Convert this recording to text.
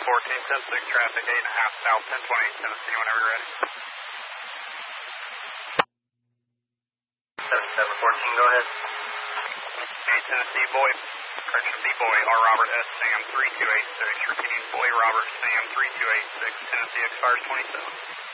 1410-6, traffic 8.5 south 1028 Tennessee, whenever you're ready. 7714, go ahead. 8 Tennessee, boy. Correction, B-boy, R. Robert S. Sam 3286. Repeating, boy Robert Sam 3286. Tennessee expires 27.